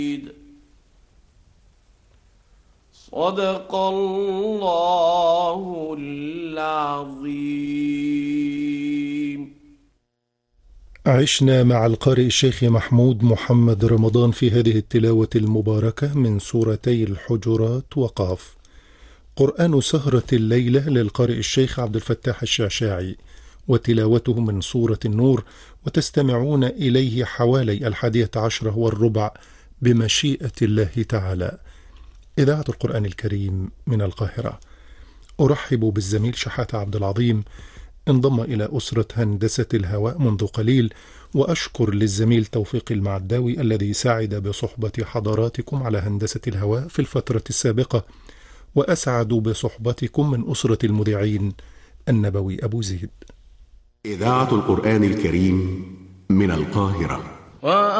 صدق الله العظيم. عشنا مع القارئ الشيخ محمود محمد رمضان في هذه التلاوة المباركة من سورتي الحجرات وقاف. قرآن سهرة الليلة للقارئ الشيخ عبد الفتاح الشعشاعي، وتلاوته من سورة النور، وتستمعون إليه حوالي 11:15 بمشيئة الله تعالى. إذاعة القرآن الكريم من القاهرة. أرحب بالزميل شحاتة عبد العظيم، انضم إلى أسرة هندسة الهواء منذ قليل، وأشكر للزميل توفيق المعداوي الذي ساعد بصحبة حضراتكم على هندسة الهواء في الفترة السابقة، وأسعد بصحبتكم من أسرة المذيعين النبوي أبو زيد. إذاعة القرآن الكريم من القاهرة.